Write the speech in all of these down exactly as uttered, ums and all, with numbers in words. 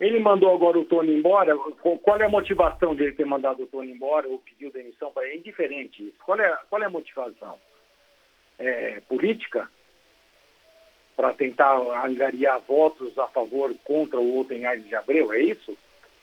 Ele mandou agora o Tony embora. Qual é a motivação dele ter mandado o Tony embora ou pediu demissão para ele? É indiferente isso. Qual é, qual é a motivação? É, política? Para tentar angariar votos a favor contra o Outen Aires de Abreu? É isso?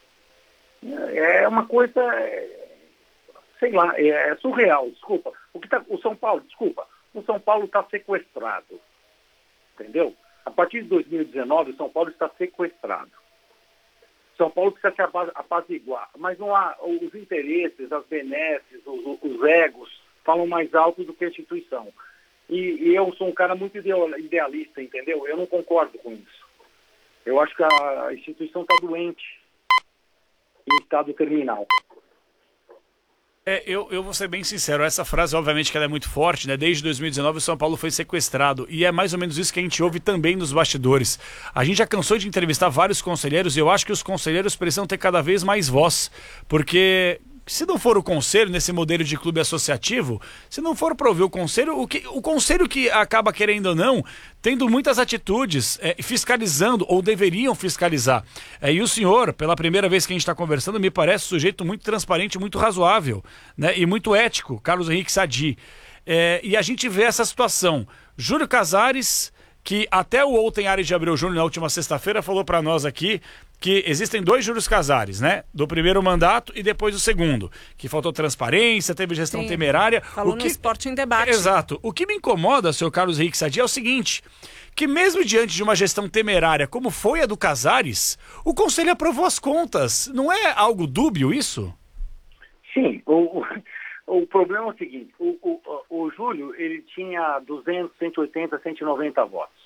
É uma coisa, sei lá, é surreal. Desculpa. O, que tá, o São Paulo, desculpa. O São Paulo está sequestrado. Entendeu? A partir de dois mil e dezenove, o São Paulo está sequestrado. São Paulo precisa se apaziguar, mas não há os interesses, as benesses, os, os egos falam mais alto do que a instituição. E, e eu sou um cara muito idealista, entendeu? Eu não concordo com isso. Eu acho que a instituição está doente, em estado terminal. É, eu, eu vou ser bem sincero, essa frase obviamente que ela é muito forte, né? Desde dois mil e dezenove o São Paulo foi sequestrado e é mais ou menos isso que a gente ouve também nos bastidores. A gente já cansou de entrevistar vários conselheiros e eu acho que os conselheiros precisam ter cada vez mais voz, porque se não for o conselho nesse modelo de clube associativo, se não for para ouvir o conselho, o, que, o conselho que acaba querendo ou não, tendo muitas atitudes, é, fiscalizando, ou deveriam fiscalizar. É, e o senhor, pela primeira vez que a gente está conversando, me parece um sujeito muito transparente, muito razoável, né, e muito ético, Carlos Henrique Sadi. É, e a gente vê essa situação. Júlio Casares, que até o Outen Aires de Abreu Júnior na última sexta-feira falou para nós aqui que existem dois Júlio Casares, né? Do primeiro mandato e depois do segundo. Que faltou transparência, teve gestão Sim, temerária. Falou o que... no Esporte em Debate. Exato. O que me incomoda, senhor Carlos Henrique Sadi, é o seguinte, que mesmo diante de uma gestão temerária como foi a do Casares, o Conselho aprovou as contas. Não é algo dúbio isso? Sim. O, o, o problema é o seguinte, o, o, o Júlio, ele tinha duzentos, cento e oitenta, cento e noventa votos.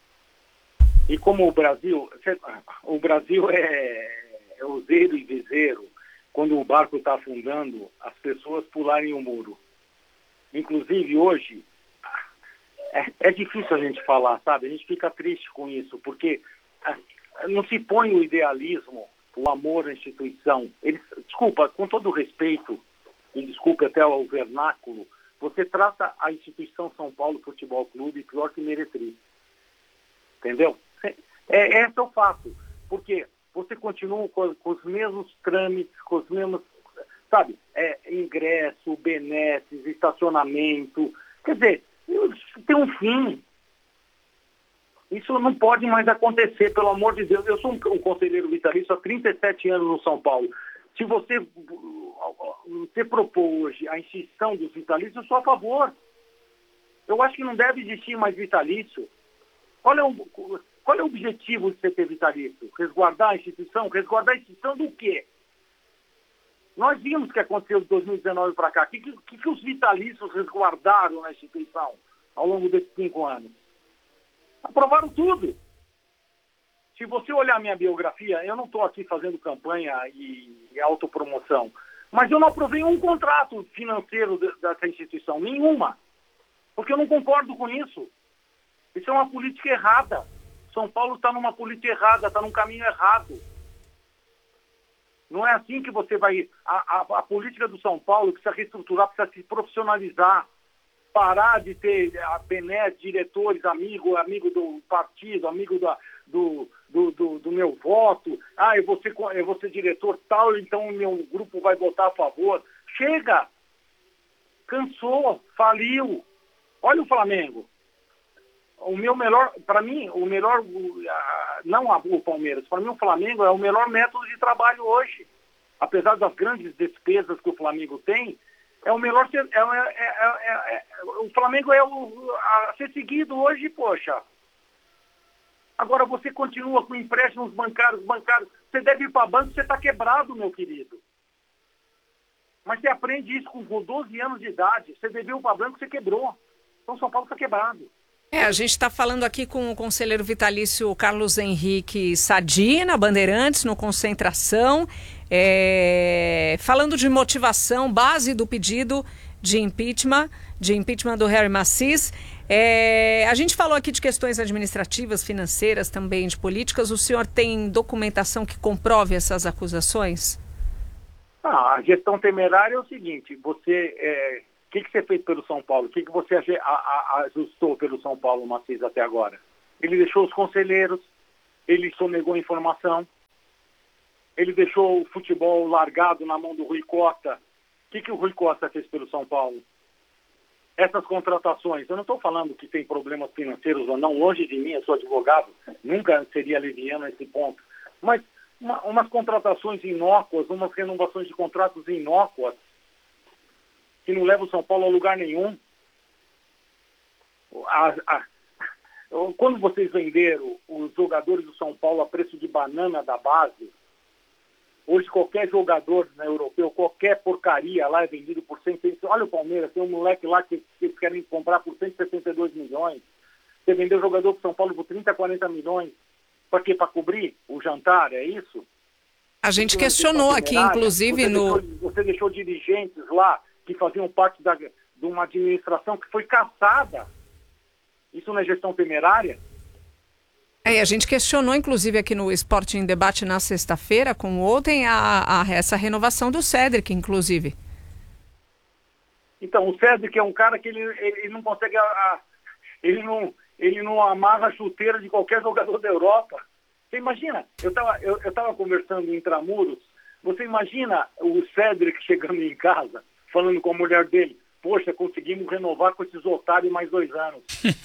E como o Brasil, o Brasil é, é useiro e viseiro, quando o barco está afundando, as pessoas pularem o muro. Inclusive hoje, é, é difícil a gente falar, sabe? A gente fica triste com isso, porque não se põe o idealismo, o amor à instituição. Eles, desculpa, com todo o respeito, e desculpe até o vernáculo, você trata a instituição São Paulo Futebol Clube pior que meretriz. Entendeu? É, esse é o fato, porque você continua com, com os mesmos trâmites, com os mesmos, sabe, é, ingresso, benesses, estacionamento, quer dizer, isso tem um fim. Isso não pode mais acontecer, pelo amor de Deus. Eu sou um, um conselheiro vitalício há trinta e sete anos no São Paulo. Se você, você propor hoje a extinção dos vitalícios, eu sou a favor. Eu acho que não deve existir mais vitalício. Qual é o, qual é o objetivo de você ter vitalício? Resguardar a instituição? Resguardar a instituição do quê? Nós vimos o que aconteceu de dois mil e dezenove para cá. O que, que, que os vitalícios resguardaram na instituição ao longo desses cinco anos? Aprovaram tudo. Se você olhar minha biografia, eu não estou aqui fazendo campanha e, e autopromoção, mas eu não aprovei um contrato financeiro dessa instituição, nenhuma, porque eu não concordo com isso. Isso é uma política errada. São Paulo está numa política errada, está num caminho errado. Não é assim que você vai... A, a, a política do São Paulo precisa reestruturar, precisa se profissionalizar, parar de ter a Bené, diretores, amigo, amigo do partido, amigo da, do, do, do, do meu voto. Ah, eu vou, ser, eu vou ser diretor tal, então o meu grupo vai votar a favor. Chega! Cansou, faliu. Olha o Flamengo. O meu melhor, para mim, o melhor, não o Palmeiras, para mim o Flamengo é o melhor método de trabalho hoje. Apesar das grandes despesas que o Flamengo tem, é o melhor, é, é, é, é, o Flamengo é o, a ser seguido hoje, poxa. Agora você continua com empréstimos bancários, bancários, você deve ir para banco, você está quebrado, meu querido. Mas você aprende isso com doze anos de idade, você deveu para banco, você quebrou. Então São Paulo está quebrado. É, a gente está falando aqui com o conselheiro vitalício Carlos Henrique Sadi, na Bandeirantes, no Concentração, é, falando de motivação, base do pedido de impeachment, de impeachment do Harry Macis. É, a gente falou aqui de questões administrativas, financeiras, também de políticas. O senhor tem documentação que comprove essas acusações? Ah, a gestão temerária é o seguinte, você... É... O que, que você fez pelo São Paulo? O que, que você ajustou pelo São Paulo Macis até agora? Ele deixou os conselheiros, ele sonegou informação, ele deixou o futebol largado na mão do Rui Costa. O que, que o Rui Costa fez pelo São Paulo? Essas contratações, eu não estou falando que tem problemas financeiros ou não, longe de mim, eu sou advogado, nunca seria leviano a esse ponto, mas uma, umas contratações inócuas, umas renovações de contratos inócuas, que não levam o São Paulo a lugar nenhum. A, a, quando vocês venderam os jogadores do São Paulo a preço de banana da base, hoje qualquer jogador, né, europeu, qualquer porcaria lá é vendido por cem, cem. Olha o Palmeiras, tem um moleque lá que, que eles querem comprar por cento e sessenta e dois milhões. Você vendeu jogador para São Paulo por trinta, quarenta milhões. Para quê? Para cobrir o jantar, é isso? A gente questionou aqui, inclusive, você no... Deixou, você deixou dirigentes lá que faziam parte da, de uma administração que foi caçada. Isso não é gestão temerária? É, a gente questionou, inclusive, aqui no Esporte em Debate na sexta-feira, com ontem, a, a, essa renovação do Cédric, inclusive. Então, o Cédric é um cara que ele, ele não consegue... A, ele, não, ele não amarra a chuteira de qualquer jogador da Europa. Você imagina, eu estava eu, eu tava conversando em Intramuros, você imagina o Cédric chegando em casa, falando com a mulher dele, poxa, conseguimos renovar com esses otários mais dois anos.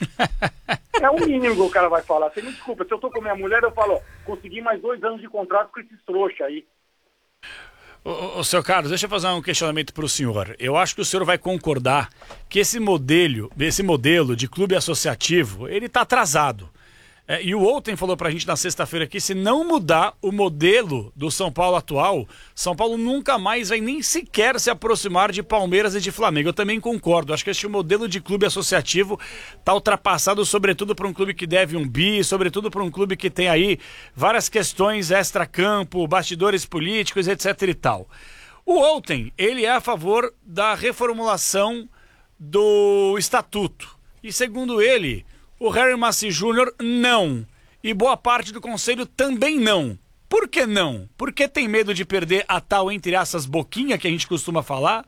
É o mínimo que o cara vai falar. Você me desculpa, se eu tô com minha mulher, eu falo, ó, consegui mais dois anos de contrato com esses trouxa aí. Ô, ô, seu Carlos, deixa eu fazer um questionamento para o senhor. Eu acho que o senhor vai concordar que esse modelo, esse modelo de clube associativo, ele está atrasado. É, e o Outen falou pra gente na sexta-feira que se não mudar o modelo do São Paulo atual, São Paulo nunca mais vai nem sequer se aproximar de Palmeiras e de Flamengo. Eu também concordo. Acho que esse modelo de clube associativo tá ultrapassado, sobretudo para um clube que deve um bi, sobretudo para um clube que tem aí várias questões extra-campo, bastidores políticos, etc e tal. O Outen, ele é a favor da reformulação do estatuto. E segundo ele, o Harry Macy Júnior não. E boa parte do conselho também não. Por que não? Porque tem medo de perder a tal, entre essas, boquinha que a gente costuma falar?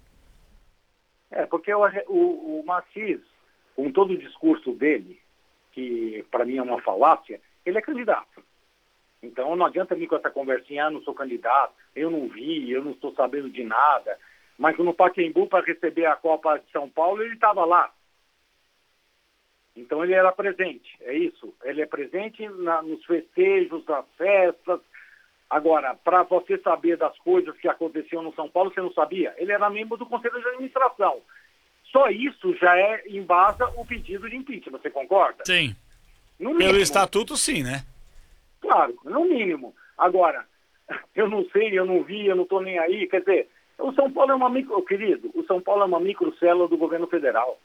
É, porque o, o, o Macy, com todo o discurso dele, que para mim é uma falácia, ele é candidato. Então não adianta vir com essa conversinha, ah, não sou candidato, eu não vi, eu não estou sabendo de nada. Mas no Pacaembu, para receber a Copa de São Paulo, ele estava lá. Então ele era presente, é isso. Ele é presente na, nos festejos, nas festas. Agora, para você saber das coisas que aconteciam no São Paulo, você não sabia? Ele era membro do Conselho de Administração. Só isso já é, embasa o pedido de impeachment, você concorda? Sim. No mínimo. Pelo estatuto, sim, né? Claro, no mínimo. Agora, eu não sei, eu não vi, eu não estou nem aí. Quer dizer, o São Paulo é uma micro... Querido, o São Paulo é uma microcélula do governo federal.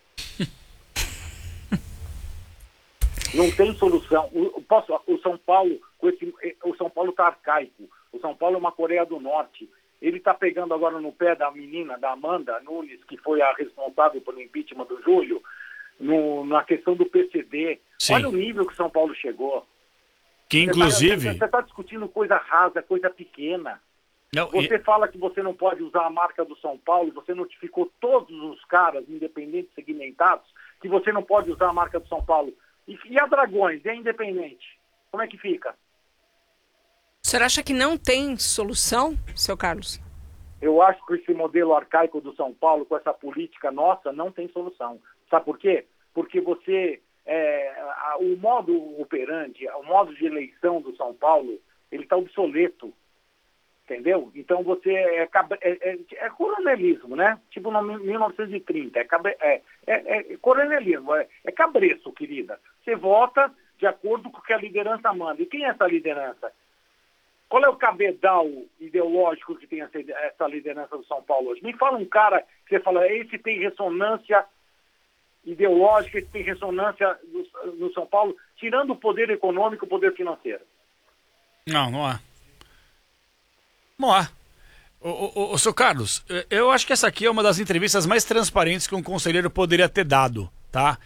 Não tem solução. O, posso, o São Paulo, com esse, o São Paulo está arcaico. O São Paulo é uma Coreia do Norte. Ele está pegando agora no pé da menina, da Amanda Nunes, que foi a responsável pelo impeachment do Júlio, no, na questão do P C D. Sim. Olha o nível que o São Paulo chegou. Que inclusive... Você está discutindo coisa rasa, coisa pequena. Não, você e... fala que você não pode usar a marca do São Paulo, você notificou todos os caras, independentes, segmentados, que você não pode usar a marca do São Paulo. E a Dragões, e a Independente? Como é que fica? O senhor acha que não tem solução, seu Carlos? Eu acho que esse modelo arcaico do São Paulo, com essa política nossa, não tem solução. Sabe por quê? Porque você, é, a, o modo operandi, o modo de eleição do São Paulo, ele está obsoleto. Entendeu? Então você é, é, é, é coronelismo, né? Tipo no mil novecentos e trinta. É, é, é, é coronelismo, é, é cabreço, querida. Você vota de acordo com o que a liderança manda. E quem é essa liderança? Qual é o cabedal ideológico que tem essa, essa liderança do São Paulo hoje? Me fala um cara que você fala, esse tem ressonância ideológica, esse tem ressonância no, no São Paulo, tirando o poder econômico e o poder financeiro. Não, não há. Bom, ah, o, o, o, seu Carlos, eu acho que essa aqui é uma das entrevistas mais transparentes que um conselheiro poderia ter dado, tá?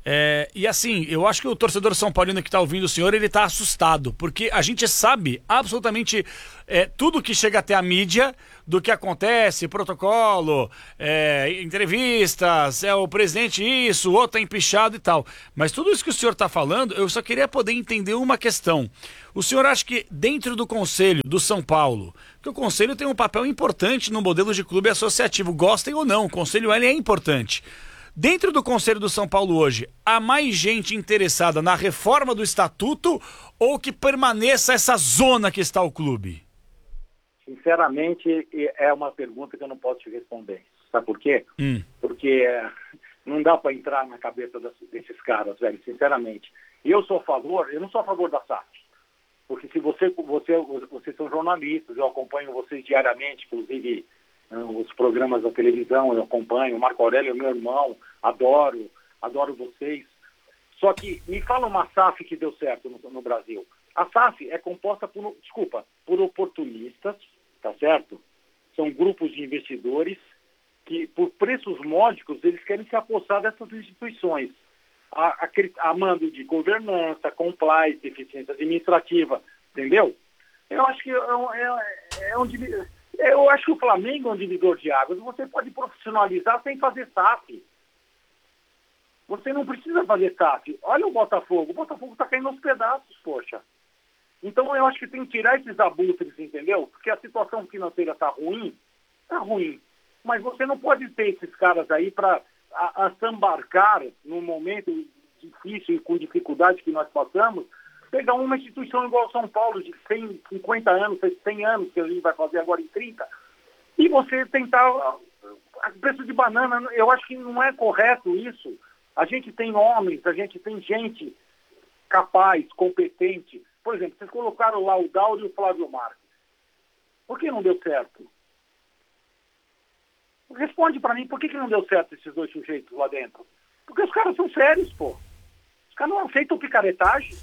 É, e assim, eu acho que o torcedor São Paulino que está ouvindo o senhor, ele está assustado, porque a gente sabe absolutamente é, tudo que chega até a mídia, do que acontece, protocolo, é, entrevistas, é o presidente isso, o outro é empichado e tal. Mas tudo isso que o senhor está falando, eu só queria poder entender uma questão. O senhor acha que dentro do Conselho do São Paulo, que o Conselho tem um papel importante no modelo de clube associativo, gostem ou não, o Conselho ele é importante. Dentro do Conselho do São Paulo hoje, há mais gente interessada na reforma do estatuto ou que permaneça essa zona que está o clube? Sinceramente, é uma pergunta que eu não posso te responder. Sabe por quê? Hum. Porque não dá para entrar na cabeça desses caras, velho, sinceramente. E eu sou a favor, eu não sou a favor da S A F. Porque se você, você, vocês são jornalistas, eu acompanho vocês diariamente, inclusive os programas da televisão, eu acompanho, o Marco Aurélio é meu irmão, adoro, adoro vocês. Só que me fala uma S A F que deu certo no, no Brasil. A S A F é composta por, desculpa, por oportunistas, tá certo? São grupos de investidores que, por preços módicos, eles querem se apossar dessas instituições. A, a, a mando de governança, compliance, eficiência administrativa, entendeu? Eu acho que é, é, é um... Eu acho que o Flamengo é um divisor de águas. Você pode profissionalizar sem fazer S A F. Você não precisa fazer S A F. Olha o Botafogo. O Botafogo está caindo aos pedaços, poxa. Então eu acho que tem que tirar esses abutres, entendeu? Porque a situação financeira está ruim, está ruim. Mas você não pode ter esses caras aí para assambarcar num momento difícil e com dificuldade que nós passamos, pegar uma instituição igual São Paulo, de cem, cinquenta anos, cem anos, que a gente vai fazer agora em trinta, e você tentar a preço de banana. Eu acho que não é correto isso. A gente tem homens, a gente tem gente capaz, competente. Por exemplo, vocês colocaram lá o Dauro e o Flávio Marques. Por que não deu certo? Responde para mim, por que, que não deu certo esses dois sujeitos lá dentro? Porque os caras são sérios, pô. Os caras não aceitam picaretagem.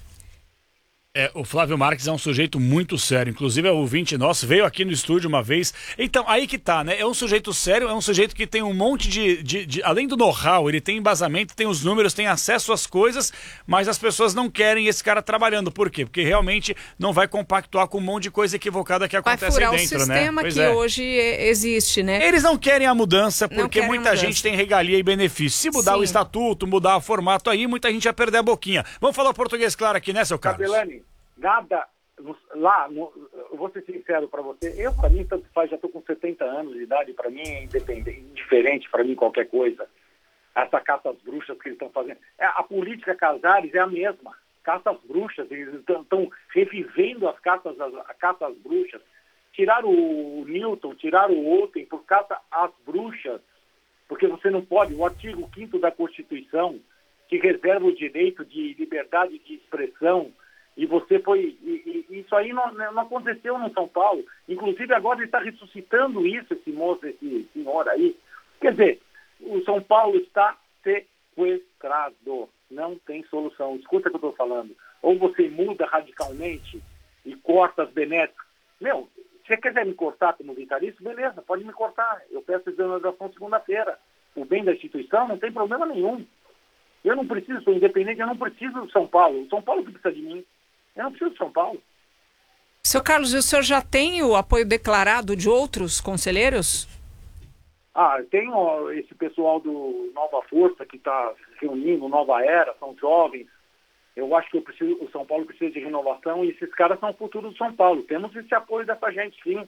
É, o Flávio Marques é um sujeito muito sério, inclusive é ouvinte nosso, veio aqui no estúdio uma vez. Então, aí que tá, né? É um sujeito sério, é um sujeito que tem um monte de... de, de além do know-how, ele tem embasamento, tem os números, tem acesso às coisas, mas as pessoas não querem esse cara trabalhando. Por quê? Porque realmente não vai compactuar com um monte de coisa equivocada que acontece aí dentro, né? Vai furar o sistema que é. hoje existe, né? Eles não querem a mudança porque muita mudança. gente tem regalia e benefício. Se mudar Sim. o estatuto, mudar o formato aí, muita gente vai perder a boquinha. Vamos falar português claro aqui, né, seu Carlos? Capelani, nada, lá, no, eu vou ser sincero para você, eu para mim, tanto faz, já estou com setenta anos de idade, para mim é independente, indiferente para mim qualquer coisa. Essa caça às bruxas que eles estão fazendo. É, a política Casares é a mesma, caça às bruxas, eles estão revivendo as caças, as, a caça às bruxas. Tiraram o Newton, tiraram o Otten por caça às bruxas, porque você não pode, o artigo quinto da Constituição, que reserva o direito de liberdade de expressão, e você foi... E, e, isso aí não, não aconteceu no São Paulo. Inclusive, agora ele está ressuscitando isso, esse moço, esse senhor aí. Quer dizer, o São Paulo está sequestrado. Não tem solução. Escuta o que eu estou falando. Ou você muda radicalmente e corta as benéficas. Meu, se você quiser me cortar como vitalício, beleza, pode me cortar. Eu peço exoneração segunda-feira. O bem da instituição não tem problema nenhum. Eu não preciso, sou independente, eu não preciso do São Paulo. O São Paulo que precisa de mim. Eu não preciso de São Paulo. Seu Carlos, e o senhor já tem o apoio declarado de outros conselheiros? Ah, tem ó, esse pessoal do Nova Força que está reunindo, Nova Era, são jovens. Eu acho que eu preciso, o São Paulo precisa de renovação e esses caras são o futuro do São Paulo. Temos esse apoio dessa gente, sim.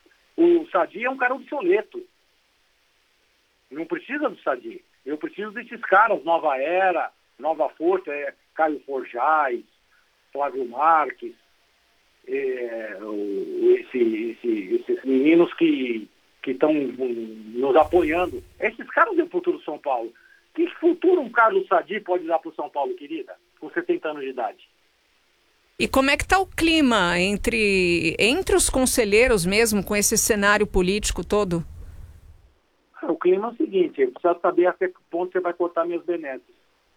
O Sadi é um cara obsoleto. Não precisa do Sadi. Eu preciso desses caras, Nova Era, Nova Força, é, Caio Forjais, Flávio Marques, é, esse, esse, esses meninos que estão nos apoiando. Esses caras é o futuro do São Paulo. Que futuro um Carlos Sadi pode dar para o São Paulo, querida, com setenta anos de idade? E como é que está o clima entre, entre os conselheiros mesmo, com esse cenário político todo? O clima é o seguinte, eu preciso saber até que ponto você vai cortar meus benesses.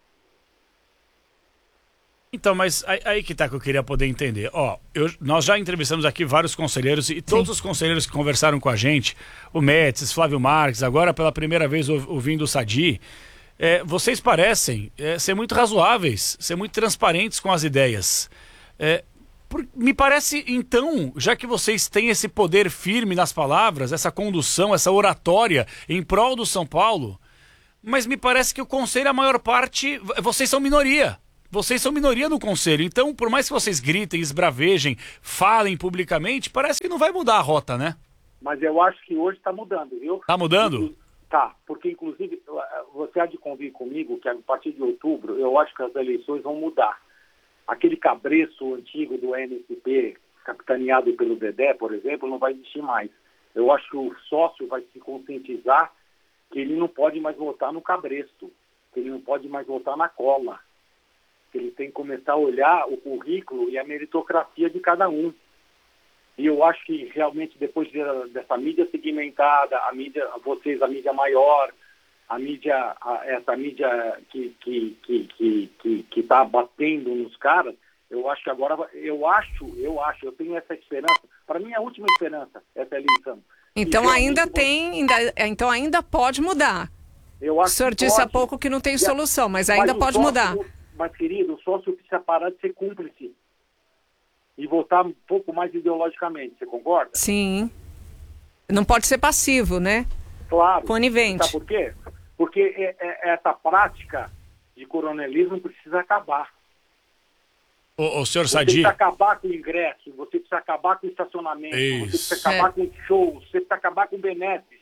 Então, mas aí, aí que tá que eu queria poder entender. Ó, eu, nós já entrevistamos aqui vários conselheiros e todos Sim. os conselheiros que conversaram com a gente, o Métis, Flávio Marques, agora pela primeira vez ouvindo o Sadi, É, vocês parecem é, ser muito razoáveis, ser muito transparentes com as ideias. É, por, me parece, então, já que vocês têm esse poder firme nas palavras, essa condução, essa oratória em prol do São Paulo, mas me parece que o Conselho, a maior parte, vocês são minoria. Vocês são minoria no Conselho. Então, por mais que vocês gritem, esbravejem, falem publicamente, parece que não vai mudar a rota, né? Mas eu acho que hoje está mudando, viu? Está mudando? Tá, porque inclusive você há de convir comigo que a partir de outubro eu acho que as eleições vão mudar. Aquele cabreço antigo do M S P, capitaneado pelo Dedé, por exemplo, não vai existir mais. Eu acho que o sócio vai se conscientizar que ele não pode mais votar no cabresto, que ele não pode mais votar na cola, que ele tem que começar a olhar o currículo e a meritocracia de cada um. E eu acho que realmente depois de, dessa mídia segmentada, a mídia, vocês, a mídia maior, a mídia, a, essa mídia que que que que que que está batendo nos caras, eu acho que agora, eu acho, eu acho, eu tenho essa esperança. Para mim, é a última esperança essa eleição. Então ainda tem, ainda, então ainda pode mudar. Eu acho o senhor que disse pode, há pouco que não tem a, solução, mas ainda mas pode sócio, mudar. Mas, querido, o sócio precisa parar de ser cúmplice e votar um pouco mais ideologicamente, você concorda? Sim. Não pode ser passivo, né? Claro. Conivente. Sabe por quê? Porque é, é, essa prática de coronelismo precisa acabar. O, o senhor Você Sadi... precisa acabar com o ingresso, você precisa acabar com o estacionamento, Isso. você precisa acabar É. com shows, você precisa acabar com benesses.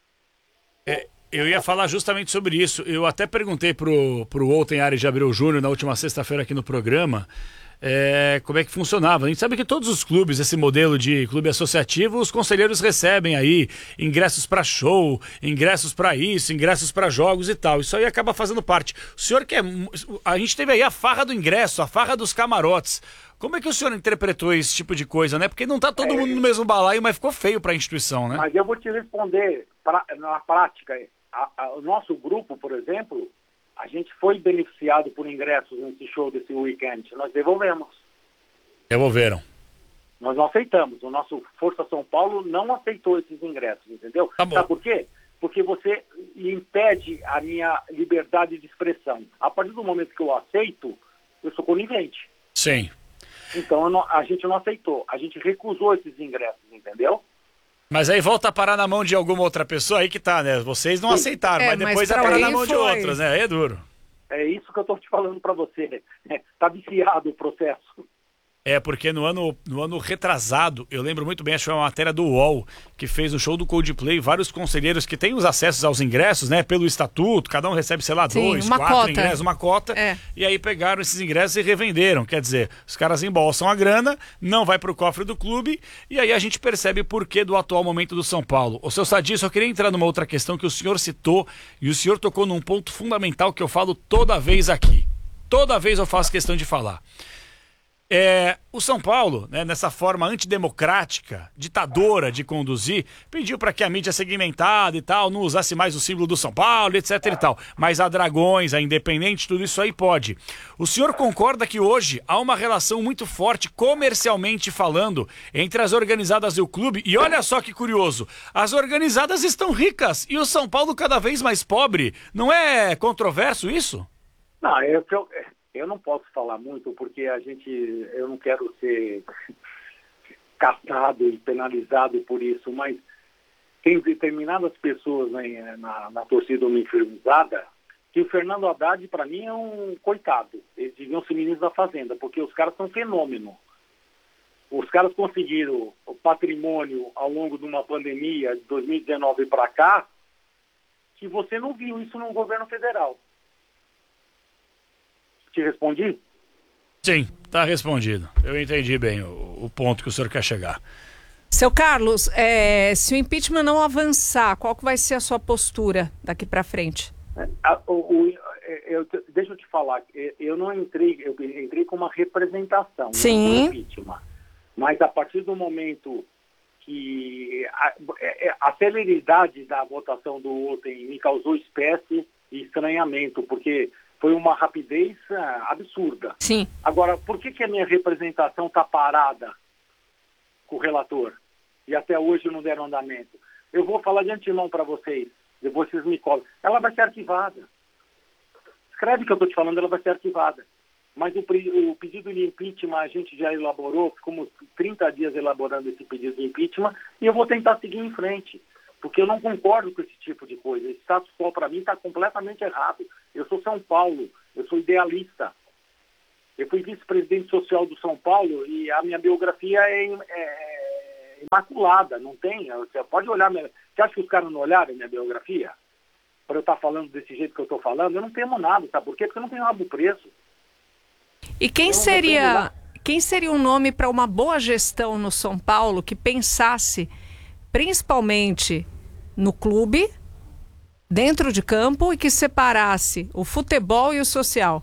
É, eu ia falar justamente sobre isso. Eu até perguntei pro, pro Outen Ares de Abreu Júnior na última sexta-feira aqui no programa é, como é que funcionava. A gente sabe que todos os clubes, esse modelo de clube associativo, os conselheiros recebem aí ingressos para show, ingressos para isso, ingressos para jogos e tal. Isso aí acaba fazendo parte. O senhor quer... A gente teve aí a farra do ingresso, a farra dos camarotes. Como é que o senhor interpretou esse tipo de coisa, né? Porque não tá todo É, mundo no mesmo balaio, mas ficou feio para a instituição, né? Mas eu vou te responder pra, na prática. A, a, o nosso grupo, por exemplo, a gente foi beneficiado por ingressos nesse show desse weekend. Nós devolvemos. Devolveram. Nós não aceitamos. O nosso Força São Paulo não aceitou esses ingressos, entendeu? Tá bom. Sabe por quê? Porque você impede a minha liberdade de expressão. A partir do momento que eu aceito, eu sou conivente. Sim. Então eu não, a gente não aceitou. A gente recusou esses ingressos, entendeu? Mas aí volta a parar na mão de alguma outra pessoa, aí que tá, né? Vocês não aceitaram, É, mas mas depois é pra parar na alguém mão de foi. outras, né? Aí é duro. É isso que eu estou te falando para você. Está viciado o processo. É, porque no ano, no ano retrasado, eu lembro muito bem, acho que foi uma matéria do U O L, que fez o show do Coldplay, vários conselheiros que têm os acessos aos ingressos, né, pelo estatuto, cada um recebe, sei lá, Sim, dois, uma quatro cota. ingressos, uma cota, É. e aí pegaram esses ingressos e revenderam, quer dizer, os caras embolsam a grana, não vai pro cofre do clube, e aí a gente percebe o porquê do atual momento do São Paulo. O seu Sadi, só queria entrar numa outra questão que o senhor citou, e o senhor tocou num ponto fundamental que eu falo toda vez aqui. Toda vez eu faço questão de falar. É, o São Paulo, né, nessa forma antidemocrática, ditadora de conduzir, pediu para que a mídia segmentada e tal não usasse mais o símbolo do São Paulo, etc e tal. Mas a Dragões, a Independente, tudo isso aí pode. O senhor concorda que hoje há uma relação muito forte, comercialmente falando, entre as organizadas e o clube? E olha só que curioso, as organizadas estão ricas e o São Paulo cada vez mais pobre. Não é controverso isso? Não, eu, eu, eu não posso falar muito porque a gente, eu não quero ser caçado e penalizado por isso, mas tem determinadas pessoas né, na, na torcida uniformizada que o Fernando Haddad, para mim, é um coitado. Eles deviam ser ministros da Fazenda, porque os caras são fenômeno. Os caras conseguiram o patrimônio ao longo de uma pandemia de dois mil e dezenove para cá, que você não viu isso no governo federal. Te respondi? Sim, tá respondido. Eu entendi bem o, o ponto que o senhor quer chegar. Seu Carlos, é, se o impeachment não avançar, qual que vai ser a sua postura daqui para frente? A, o, o, eu, deixa eu te falar, eu não entrei, eu entrei com uma representação. Sim. No impeachment, mas a partir do momento que a, a celeridade da votação do Outen me causou espécie e estranhamento, porque foi uma rapidez uh, absurda. Sim. Agora, por que, que a minha representação está parada com o relator? E até hoje não deram andamento. Eu vou falar de antemão para vocês, depois vocês me cobram. Ela vai ser arquivada. escreve que eu estou te falando, ela vai ser arquivada. Mas o, o pedido de impeachment a gente já elaborou, ficamos trinta dias elaborando esse pedido de impeachment, e eu vou tentar seguir em frente, porque eu não concordo com esse tipo de coisa. Esse status quo, para mim, está completamente errado. Eu sou São Paulo, eu sou idealista. Eu fui vice-presidente social do São Paulo e a minha biografia é, é imaculada, não tem? Você pode olhar, minha... você acha que os caras não olharam a minha biografia? Para eu estar falando desse jeito que eu estou falando? Eu não temo nada, sabe por quê? Porque eu não tenho rabo preso. E quem seria, quem seria um nome para uma boa gestão no São Paulo que pensasse principalmente no clube, dentro de campo, e que separasse o futebol e o social?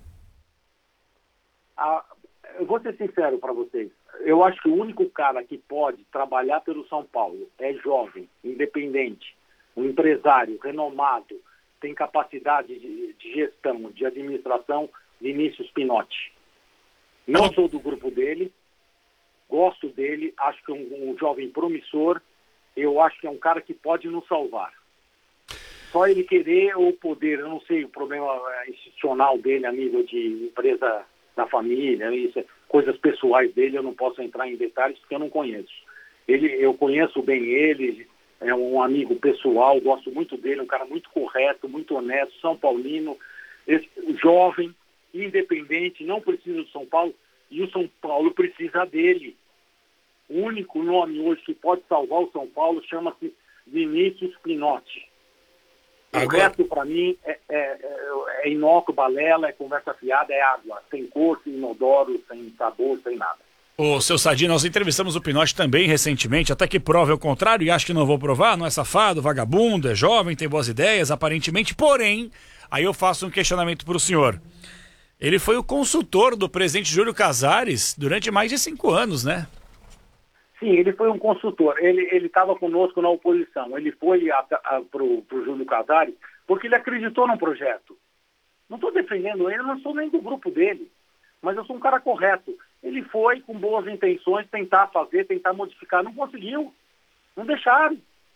Ah, eu vou ser sincero para vocês. Eu acho que o único cara que pode trabalhar pelo São Paulo é jovem, independente, um empresário renomado, tem capacidade de, de gestão, de administração, Vinícius Pinotti. Não sou do grupo dele, gosto dele, acho que é um, um jovem promissor, eu acho que é um cara que pode nos salvar. Só ele querer ou poder, eu não sei o problema institucional dele a nível de empresa da família, isso, coisas pessoais dele, eu não posso entrar em detalhes porque eu não conheço. Ele, eu conheço bem ele, é um amigo pessoal, gosto muito dele, um cara muito correto, muito honesto, São Paulino, esse, jovem, independente, não precisa do São Paulo, e o São Paulo precisa dele. O único nome hoje que pode salvar o São Paulo chama-se Vinícius Pinotti. Agora... O resto, para mim, é, é, é, é inócuo, balela, é conversa fiada, é água, sem cor, sem inodoro, sem sabor, sem nada. Ô, seu Sadi, nós entrevistamos o Pinotti também recentemente, até que prove o contrário, e acho que não vou provar, não é safado, vagabundo, é jovem, tem boas ideias, aparentemente, porém, aí eu faço um questionamento para o senhor. Ele foi o consultor do presidente Júlio Casares durante mais de cinco anos, né? Sim, ele foi um consultor. Ele estava conosco na oposição. Ele foi para o Júlio Casares porque ele acreditou num projeto. Não estou defendendo ele, não sou nem do grupo dele, mas eu sou um cara correto. Ele foi com boas intenções tentar fazer, tentar modificar. Não conseguiu. Não deixaram.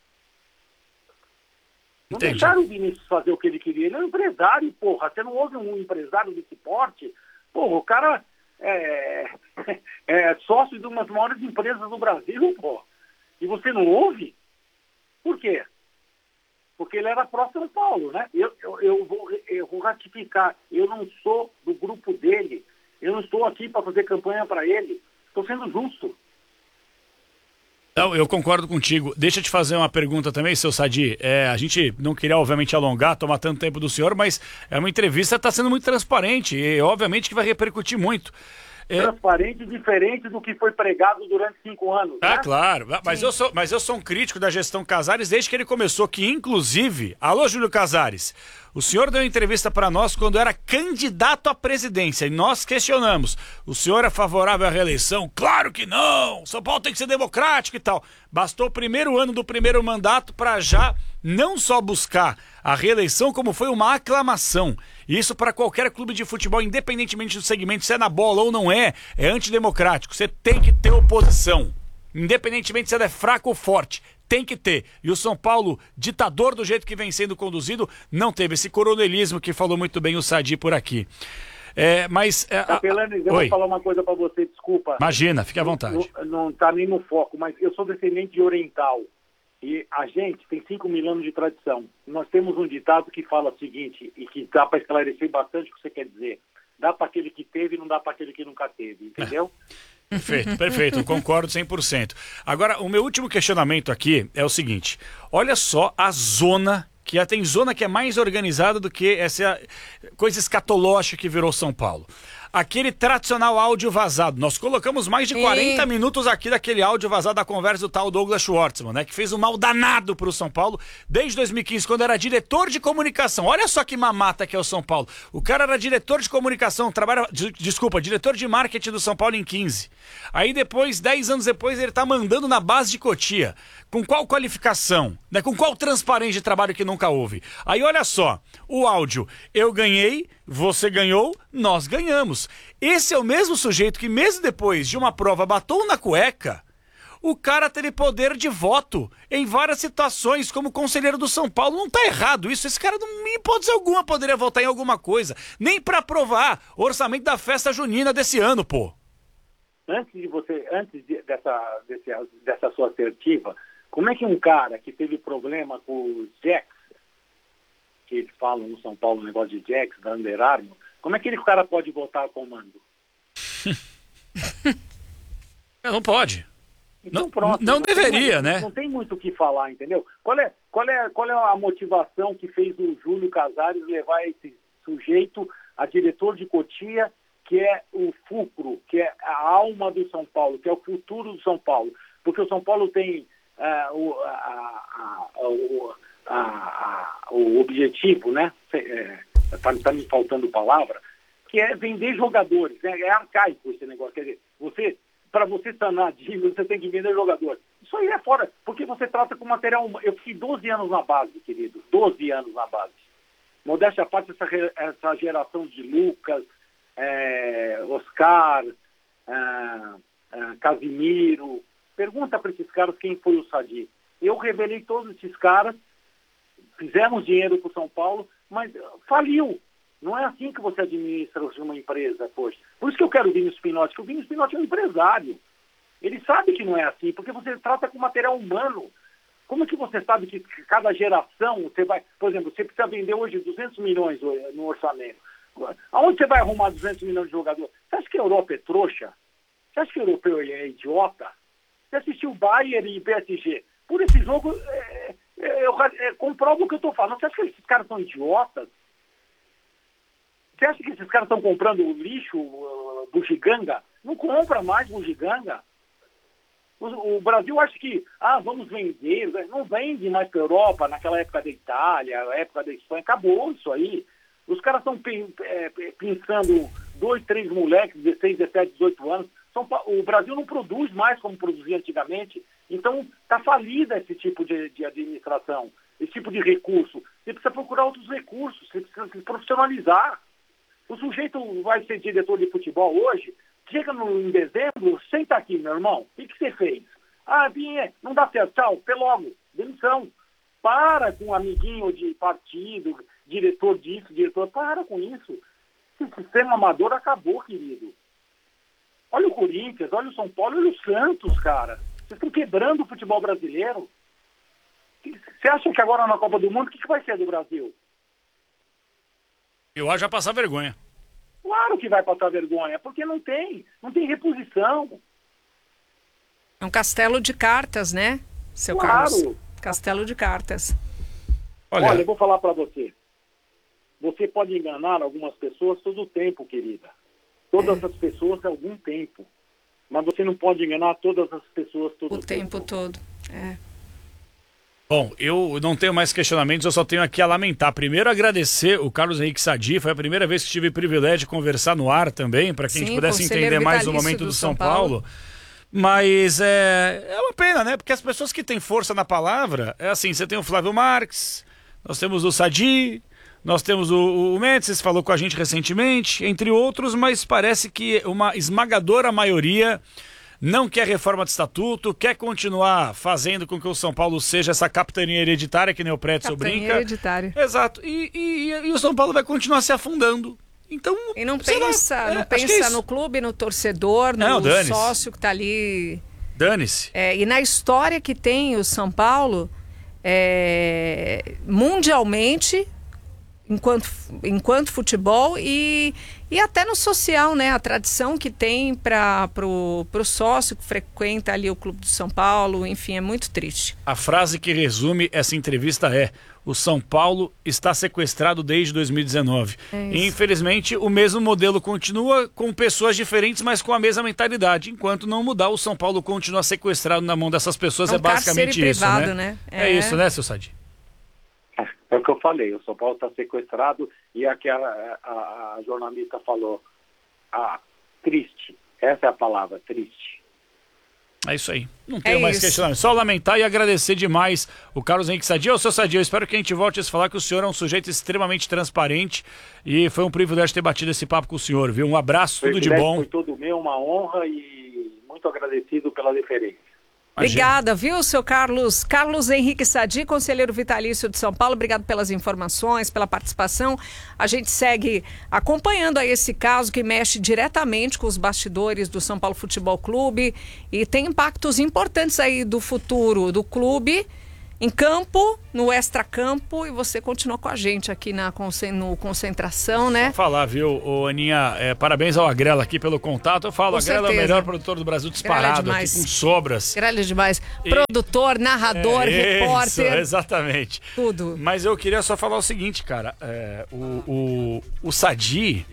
Não Entendi. deixaram o Vinícius fazer o que ele queria. Ele é um empresário, porra. Você não ouve um empresário desse porte? Porra, o cara é, é sócio de uma das maiores empresas do Brasil, porra. E você não ouve? Por quê? Porque ele era pró-São Paulo, né? Eu, eu, eu, vou, eu vou ratificar. Eu não sou do grupo dele. Eu não estou aqui para fazer campanha para ele. Estou sendo justo. Não, eu concordo contigo. Deixa eu te fazer uma pergunta também, seu Sadi. É, a gente não queria, obviamente, alongar, tomar tanto tempo do senhor, mas é uma entrevista que está sendo muito transparente e, obviamente, que vai repercutir muito. É... Transparente e diferente do que foi pregado durante cinco anos. Ah, né? claro. Mas eu, sou, mas eu sou um crítico da gestão Casares desde que ele começou, que inclusive... Alô, Júlio Casares. O senhor deu entrevista para nós quando era candidato à presidência e nós questionamos. O senhor é favorável à reeleição? Claro que não! São Paulo tem que ser democrático e tal. Bastou o primeiro ano do primeiro mandato para já não só buscar a reeleição, como foi uma aclamação. E isso para qualquer clube de futebol, independentemente do segmento, se é na bola ou não é, é antidemocrático. Você tem que ter oposição. Independentemente se ela é fraca ou forte. Tem que ter. E o São Paulo, ditador do jeito que vem sendo conduzido, não teve esse coronelismo que falou muito bem o Sadi por aqui. É, mas... É, Capelani, eu Oi. vou falar uma coisa para você, desculpa. Imagina, fique à vontade. Não está nem no foco, mas eu sou descendente de oriental. E a gente tem cinco mil anos de tradição. Nós temos um ditado que fala o seguinte, e que dá para esclarecer bastante o que você quer dizer. Dá para aquele que teve e não dá para aquele que nunca teve, entendeu? Perfeito, perfeito, concordo cem por cento. Agora, o meu último questionamento aqui é o seguinte, olha só a zona, que tem zona que é mais organizada do que essa coisa escatológica que virou São Paulo. Aquele tradicional áudio vazado. Nós colocamos mais de quarenta e... minutos aqui daquele áudio vazado da conversa do tal Douglas Schwartzman, né? Que fez um mal danado pro São Paulo desde dois mil e quinze, quando era diretor de comunicação. Olha só que mamata que é o São Paulo. O cara era diretor de comunicação, trabalha, desculpa, diretor de marketing do São Paulo em quinze. Aí depois, dez anos depois, ele tá mandando na base de Cotia. Com qual qualificação? Né? Com qual transparência de trabalho que nunca houve? Aí olha só, o áudio, eu ganhei, você ganhou, nós ganhamos. Esse é o mesmo sujeito que mesmo depois de uma prova batom na cueca, o cara teve poder de voto em várias situações, como conselheiro do São Paulo. Não tá errado isso. Esse cara, não, em hipótese alguma, poderia votar em alguma coisa. Nem para aprovar o orçamento da festa junina desse ano, pô. Antes de você, antes de, dessa, desse, dessa sua assertiva, como é que um cara que teve problema com os Jacks, que eles falam no São Paulo, o negócio de Jacks, da Under Armour, como é que aquele cara pode votar a comando? Não pode. Então, não pronto, não não deveria, tem, né? Não tem muito o que falar, entendeu? Qual é, qual, é, qual é a motivação que fez o Júlio Casares levar esse sujeito a diretor de Cotia, que é o fulcro, que é a alma do São Paulo, que é o futuro do São Paulo? Porque o São Paulo tem uh, o, a, a, a, o, a, a, o objetivo, né? Está é, tá me faltando palavra, que é vender jogadores, né? É arcaico esse negócio. Quer dizer, você, para você sanar dívida, você tem que vender jogador. Isso aí é fora, porque você trata com material humano. Eu fiquei doze anos na base, querido, doze anos na base. Modéstia à parte, essa, essa geração de Lucas, é, Oscar, é, é, Casimiro, pergunta para esses caras quem foi o Sadi. Eu revelei todos esses caras, fizemos dinheiro para o São Paulo, mas faliu. Não é assim que você administra uma empresa, poxa. Por isso que eu quero o Vinícius Pinotti, porque o Vinícius Pinotti é um empresário. Ele sabe que não é assim, porque você trata com material humano. Como é que você sabe que cada geração você vai... Por exemplo, você precisa vender hoje duzentos milhões no orçamento. Aonde você vai arrumar duzentos milhões de jogadores? Você acha que a Europa é trouxa? Você acha que o europeu é idiota? Você assistiu Bayern e P S G. Por esse jogo, é, é, eu é, comprovo o que eu estou falando. Você acha que esses caras são idiotas? Você acha que esses caras estão comprando lixo, uh, bugiganga? Não compra mais bugiganga. O, o Brasil acha que, ah, vamos vender. Não vende mais para a Europa, naquela época da Itália, época da Espanha. Acabou isso aí. Os caras estão é, pensando dois, três moleques, dezesseis, dezessete, dezoito anos. São, o Brasil não produz mais como produzia antigamente. Então, está falida esse tipo de, de administração, esse tipo de recurso. Você precisa procurar outros recursos, você precisa se profissionalizar. O sujeito vai ser diretor de futebol hoje, chega no, em dezembro, senta aqui, meu irmão, o que, que você fez? Ah, Vinha, não dá certo, tchau, pé logo, demissão. Para com um amiguinho de partido, diretor disso, diretor, para com isso. Esse sistema amador acabou, querido. Olha o Corinthians, olha o São Paulo, olha o Santos, cara. Vocês estão quebrando o futebol brasileiro. Você acha que agora na Copa do Mundo, o que, que vai ser do Brasil? Eu acho que vai passar vergonha. Claro que vai passar vergonha, porque não tem, não tem reposição. É um castelo de cartas, né, seu claro. Carlos? Castelo de cartas. Olha, Olha eu vou falar para você. Você pode enganar algumas pessoas todo o tempo, querida. Todas é. as pessoas há algum tempo. Mas você não pode enganar todas as pessoas todo o, o tempo. O tempo todo, é. Bom, eu não tenho mais questionamentos, eu só tenho aqui a lamentar. Primeiro, agradecer o Carlos Henrique Sadi, foi a primeira vez que tive o privilégio de conversar no ar também, para que Sim, a gente pudesse entender mais o momento do, do São Paulo. Paulo. Mas é, é uma pena, né? Porque as pessoas que têm força na palavra, é assim, você tem o Flávio Marques, nós temos o Sadi, nós temos o, o Mendes, falou com a gente recentemente, entre outros, mas parece que uma esmagadora maioria não quer reforma de estatuto, quer continuar fazendo com que o São Paulo seja essa capitania hereditária, que nem o Pretzel brinca. Capitania hereditária. Exato. E, e, e o São Paulo vai continuar se afundando. Então, e não pensa, lá, não é, pensa é no clube, no torcedor, no não, sócio que está ali. Dane-se. É, e na história que tem o São Paulo, é, mundialmente, enquanto, enquanto futebol e, e até no social, né? A tradição que tem para pro, pro sócio que frequenta ali o Clube do São Paulo, enfim, é muito triste. A frase que resume essa entrevista é: o São Paulo está sequestrado desde dois mil e dezenove. É e, infelizmente, o mesmo modelo continua com pessoas diferentes, mas com a mesma mentalidade. Enquanto não mudar, o São Paulo continua sequestrado na mão dessas pessoas. É, um é basicamente isso, privado, né? né? É. é isso, né, seu Sadi? É o que eu falei, o São Paulo está sequestrado e aqui a, a, a jornalista falou, ah, triste, essa é a palavra, triste. É isso aí, não tenho é mais isso. questionamento, só lamentar e agradecer demais o Carlos Henrique Sadi. Ô, seu Sadi, eu espero que a gente volte a se falar que o senhor é um sujeito extremamente transparente e foi um privilégio ter batido esse papo com o senhor, viu? Um abraço, tudo de bom. Foi todo meu, uma honra e muito agradecido pela deferência. Obrigada, viu, seu Carlos? Carlos Henrique Sadi, conselheiro vitalício de São Paulo, obrigado pelas informações, pela participação. A gente segue acompanhando aí esse caso que mexe diretamente com os bastidores do São Paulo Futebol Clube e tem impactos importantes aí do futuro do clube em campo, no extracampo, e você continua com a gente aqui na no Concentração, né? Vou falar, viu, ô, Aninha, é, parabéns ao Agrela aqui pelo contato. Eu falo, Com Agrela certeza. é o melhor produtor do Brasil disparado, é aqui com sobras. Gralha demais. E- Produtor, narrador, É, repórter, Isso, exatamente. tudo. Mas eu queria só falar o seguinte, cara, é, o, o, o Sadi...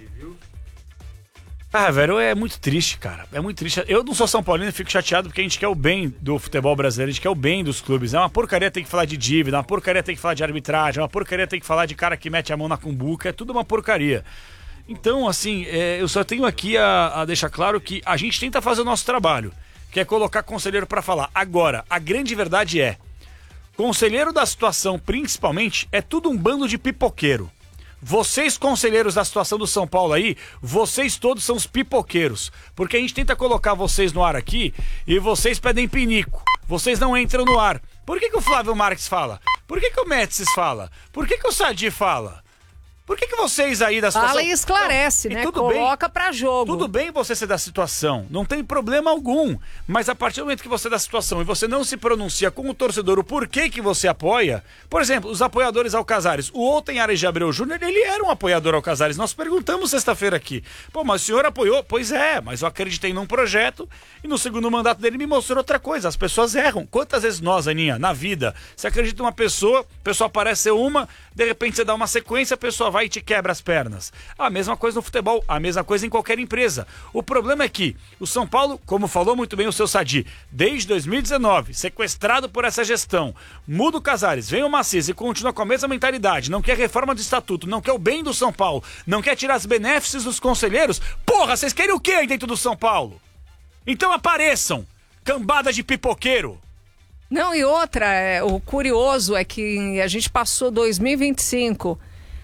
Ah, velho, é muito triste, cara. É muito triste. Eu não sou São Paulino e fico chateado porque a gente quer o bem do futebol brasileiro, a gente quer o bem dos clubes. É uma porcaria ter que falar de dívida, é uma porcaria ter que falar de arbitragem, é uma porcaria ter que falar de cara que mete a mão na cumbuca, é tudo uma porcaria. Então, assim, é, eu só tenho aqui a, a deixar claro que a gente tenta fazer o nosso trabalho, que é colocar conselheiro pra falar. Agora, a grande verdade é, conselheiro da situação, principalmente, é tudo um bando de pipoqueiro. Vocês, conselheiros da situação do São Paulo aí, vocês todos são os pipoqueiros. Porque a gente tenta colocar vocês no ar aqui e vocês pedem pinico. Vocês não entram no ar. Por que que o Flávio Marques fala? Por que que o Médicis fala? Por que que o Sadi fala? Por que que vocês aí da situação... Fala e esclarece, Não, e né? tudo Coloca bem, pra jogo. Tudo bem você ser da situação, não tem problema algum. Mas a partir do momento que você é da situação e você não se pronuncia com o torcedor o porquê que você apoia... Por exemplo, os apoiadores ao Casares. O Outen Ares de Abreu Júnior, ele era um apoiador ao Casares. Nós perguntamos sexta-feira aqui. Pô, mas o senhor apoiou? Pois é, mas eu acreditei num projeto e no segundo mandato dele me mostrou outra coisa. As pessoas erram. Quantas vezes nós, Aninha, na vida, você acredita em uma pessoa, a pessoa parece ser uma, de repente você dá uma sequência, a pessoa vai e te quebra as pernas. A mesma coisa no futebol, a mesma coisa em qualquer empresa. O problema é que o São Paulo, como falou muito bem o seu Sadi, desde dois mil e dezenove, sequestrado por essa gestão, muda o Casares, vem o Macias e continua com a mesma mentalidade, não quer reforma do estatuto, não quer o bem do São Paulo, não quer tirar os benefícios dos conselheiros. Porra, vocês querem o que aí dentro do São Paulo? Então apareçam, cambada de pipoqueiro. Não, e outra, é, o curioso é que a gente passou dois mil e vinte e cinco,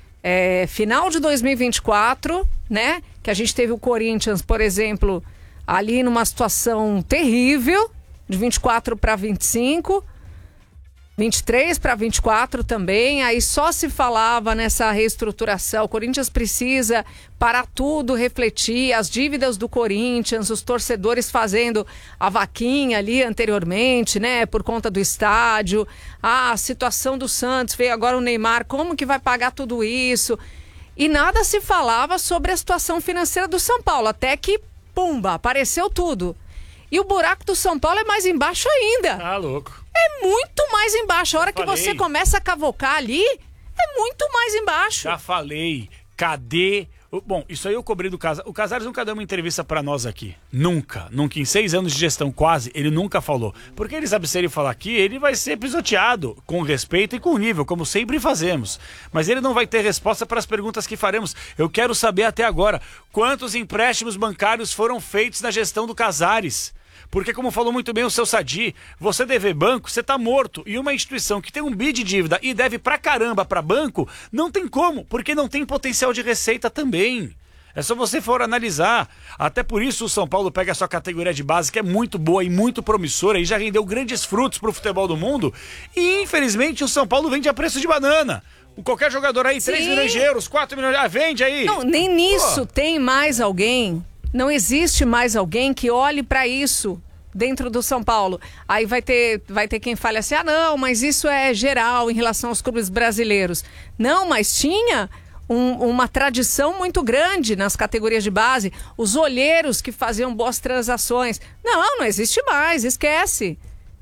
é, final de dois mil e vinte e quatro, né? Que a gente teve o Corinthians, por exemplo, ali numa situação terrível, de vinte e quatro para vinte e cinco, vinte e três para vinte e quatro também, aí só se falava nessa reestruturação. O Corinthians precisa parar tudo, refletir as dívidas do Corinthians, os torcedores fazendo a vaquinha ali anteriormente, né, por conta do estádio, ah, a situação do Santos, veio agora o Neymar, como que vai pagar tudo isso? E nada se falava sobre a situação financeira do São Paulo, até que, pumba, apareceu tudo. E o buraco do São Paulo é mais embaixo ainda. Ah, louco. É muito mais embaixo. A hora que falei. você começa a cavocar ali, é muito mais embaixo. Já falei, cadê... o- Bom, isso aí eu cobri do Casares. O Casares nunca deu uma entrevista pra nós aqui. Nunca. Nunca. Em seis anos de gestão quase, ele nunca falou. Porque ele sabe, se ele falar aqui, ele vai ser pisoteado com respeito e com nível, como sempre fazemos. Mas ele não vai ter resposta para as perguntas que faremos. Eu quero saber até agora, quantos empréstimos bancários foram feitos na gestão do Casares? Porque, como falou muito bem o seu Sadi, você dever banco, você tá morto. E uma instituição que tem um bi de dívida e deve pra caramba pra banco, não tem como, porque não tem potencial de receita também. É só você for analisar. Até por isso o São Paulo pega a sua categoria de base, que é muito boa e muito promissora, e já rendeu grandes frutos pro futebol do mundo. E, infelizmente, o São Paulo vende a preço de banana. Qualquer jogador aí, três Sim. milhões de euros, quatro milhões de... Ah, vende aí. Não, nem nisso Pô. tem mais alguém, não existe mais alguém que olhe para isso dentro do São Paulo. Aí vai ter, vai ter quem fale assim, ah não, mas isso é geral em relação aos clubes brasileiros. Não, mas tinha um- uma tradição muito grande nas categorias de base, os olheiros que faziam boas transações. Não, não existe mais, esquece.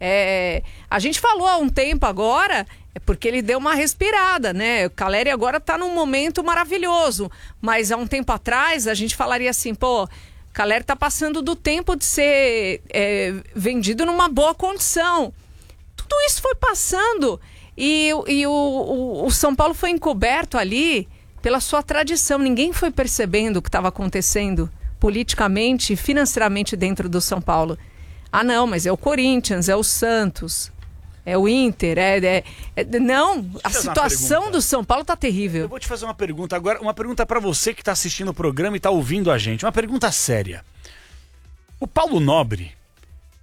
É, a gente falou há um tempo agora, é porque ele deu uma respirada, né? O Caleri agora tá num momento maravilhoso, mas há um tempo atrás a gente falaria assim, pô, Caleri tá passando do tempo de ser é, vendido numa boa condição. Tudo isso foi passando e, e o, o, o São Paulo foi encoberto ali pela sua tradição. Ninguém foi percebendo o que estava acontecendo politicamente e financeiramente dentro do São Paulo. Ah, não, mas é o Corinthians, é o Santos, é o Inter, é... é, é não, a fazer uma situação pergunta. do São Paulo tá Eu terrível. vou te fazer uma pergunta agora, uma pergunta pra você que tá assistindo o programa e tá ouvindo a gente, uma pergunta séria. O Paulo Nobre,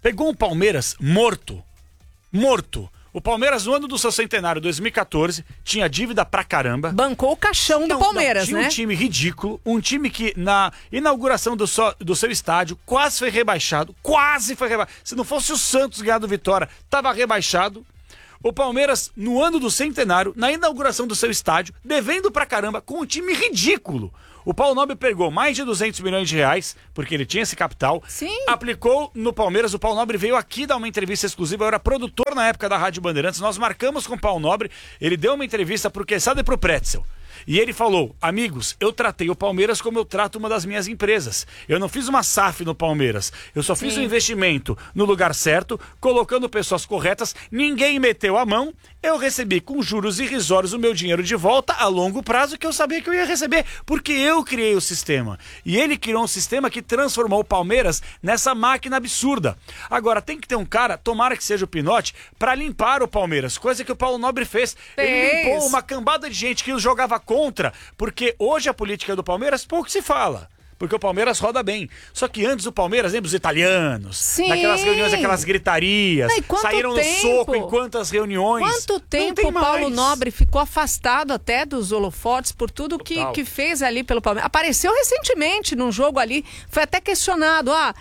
Pegou um Palmeiras morto. Morto. O Palmeiras, no ano do seu centenário, dois mil e quatorze, tinha dívida pra caramba. Bancou o caixão do Palmeiras, tinha né? um time ridículo, um time que na inauguração do, so, do seu estádio quase foi rebaixado, quase foi rebaixado. Se não fosse o Santos ganhar do Vitória, tava rebaixado. O Palmeiras, no ano do centenário, na inauguração do seu estádio, devendo pra caramba, com um time ridículo. O Paulo Nobre pegou mais de duzentos milhões de reais, porque ele tinha esse capital. Sim. Aplicou no Palmeiras. O Paulo Nobre veio aqui dar uma entrevista exclusiva. Eu era produtor na época da Rádio Bandeirantes. Nós marcamos com o Paulo Nobre. Ele deu uma entrevista pro Quesada e pro Pretzel. E ele falou: amigos, eu tratei o Palmeiras como eu trato uma das minhas empresas. Eu não fiz uma S A F no Palmeiras. Eu só fiz um investimento no lugar certo, colocando pessoas corretas. Ninguém meteu a mão. Eu recebi com juros irrisórios o meu dinheiro de volta a longo prazo, que eu sabia que eu ia receber, porque eu criei o sistema. E ele criou um sistema que transformou o Palmeiras nessa máquina absurda. Agora, tem que ter um cara, tomara que seja o Pinotti, para limpar o Palmeiras, coisa que o Paulo Nobre fez. fez. Ele limpou uma cambada de gente que jogava contra, porque hoje a política do Palmeiras pouco se fala. Porque o Palmeiras roda bem. Só que antes o Palmeiras, lembra os italianos? Sim. Naquelas reuniões, aquelas gritarias. Não, saíram tempo? no soco em quantas reuniões. Quanto tempo o Paulo Nobre ficou afastado até dos holofotes por tudo que, que fez ali pelo Palmeiras. Apareceu recentemente num jogo ali, foi até questionado. Ah,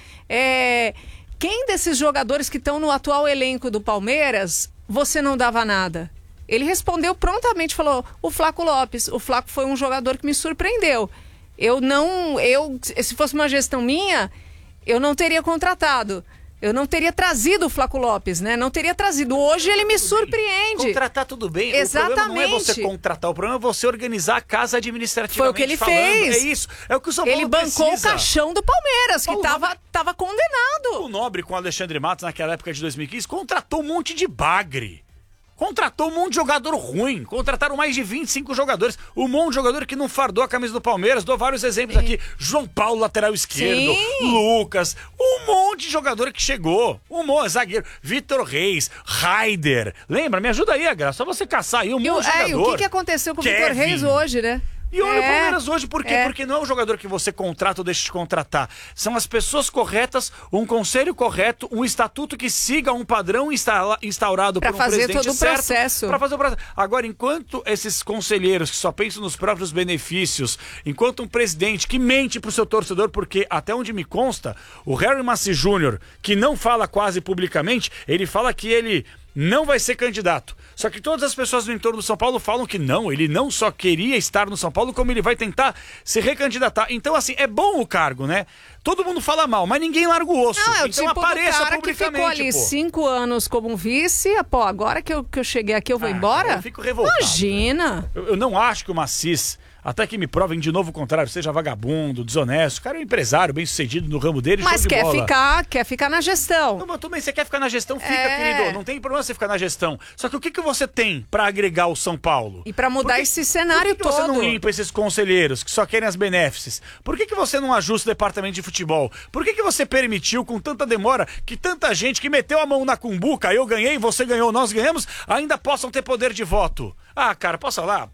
é, quem desses jogadores que estão no atual elenco do Palmeiras, você não dava nada? Ele respondeu prontamente, falou: o Flaco Lopes. O Flaco foi um jogador que me surpreendeu. Eu não, eu, se fosse uma gestão minha, eu não teria contratado. Eu não teria trazido o Flaco Lopes, né? Não teria trazido. Hoje ele me surpreende. Contratar tudo bem. Exatamente. O problema não é você contratar, o problema é você organizar a casa administrativamente. Foi o que ele falando. fez. É isso. É o que o São Paulo Ele bancou precisa. o caixão do Palmeiras, que estava tava condenado. O Nobre, com o Alexandre Matos, naquela época de dois mil e quinze, contratou um monte de bagre. Contratou um monte de jogador ruim. Contrataram mais de vinte e cinco jogadores. Um monte de jogador que não fardou a camisa do Palmeiras. Dou vários exemplos aqui. João Paulo, lateral esquerdo. Sim. Lucas. Um monte de jogador que chegou. Um monte, zagueiro. Vitor Reis. Raider. Lembra? Me ajuda aí, Agra. Só você caçar aí um monte Eu, de jogador. é, e o que, que aconteceu com o Vitor Reis hoje, né? E olha o É, Palmeiras hoje, por quê? é. Porque não é um jogador que você contrata ou deixa de contratar. São as pessoas corretas, um conselho correto, um estatuto que siga um padrão instala, instaurado Pra por um fazer presidente todo o certo. processo. Pra fazer o processo. Agora, enquanto esses conselheiros que só pensam nos próprios benefícios, enquanto um presidente que mente pro seu torcedor, porque até onde me consta, o Harry Macy Júnior, que não fala quase publicamente, ele fala que ele não vai ser candidato. Só que todas as pessoas no entorno do São Paulo falam que não, ele não só queria estar no São Paulo, como ele vai tentar se recandidatar. Então, assim, é bom o cargo, né? Todo mundo fala mal, mas ninguém larga o osso. Não, é o então tipo apareça do cara que publicamente, ficou ali pô. cinco anos como um vice, pô, agora que eu, que eu cheguei aqui eu vou Ah, embora? eu fico revoltado. Imagina! Eu, eu não acho que o Macis, até que me provem de novo o contrário, seja vagabundo, desonesto. O cara é um empresário, bem sucedido no ramo dele, Mas show de quer bola. ficar, quer ficar na gestão. Não, mas também você quer ficar na gestão, fica, É. querido. Não tem problema você ficar na gestão. Só que o que, que você tem pra agregar o São Paulo? E pra mudar Por que- esse cenário Por que, que você todo? não limpa esses conselheiros que só querem as benéfices? Por que, que você não ajusta o departamento de futebol? Por que, que você permitiu, com tanta demora, que tanta gente que meteu a mão na cumbuca, eu ganhei, você ganhou, nós ganhamos, ainda possam ter poder de voto? Ah, cara, posso falar?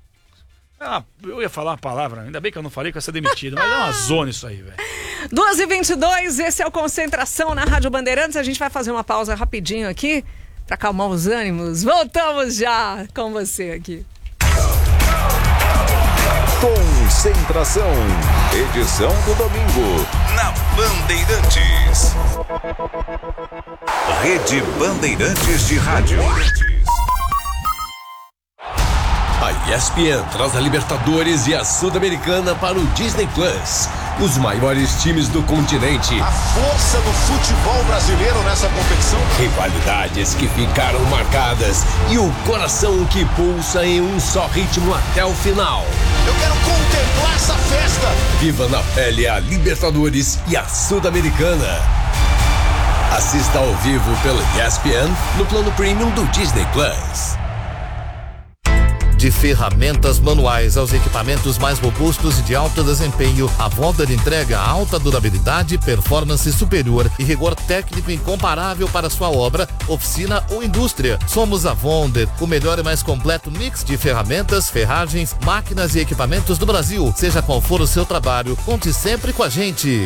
Ah, eu ia falar uma palavra, ainda bem que eu não falei que eu ia ser demitido, mas é uma zona isso aí, velho. duas e vinte e dois, esse é o Concentração na Rádio Bandeirantes. A gente vai fazer uma pausa rapidinho aqui pra acalmar os ânimos. Voltamos já com você aqui. Concentração, edição do domingo, na Bandeirantes. Rede Bandeirantes de Rádio. A E S P N traz a Libertadores e a Sul-Americana para o Disney Plus. Os maiores times do continente. A força do futebol brasileiro nessa competição. Rivalidades que ficaram marcadas e o coração que pulsa em um só ritmo até o final. Eu quero contemplar essa festa. Viva na pele a Libertadores e a Sul-Americana. Assista ao vivo pelo E S P N no plano premium do Disney Plus. De ferramentas manuais aos equipamentos mais robustos e de alto desempenho, a Vonder entrega alta durabilidade, performance superior e rigor técnico incomparável para sua obra, oficina ou indústria. Somos a Vonder, o melhor e mais completo mix de ferramentas, ferragens, máquinas e equipamentos do Brasil. Seja qual for o seu trabalho, conte sempre com a gente.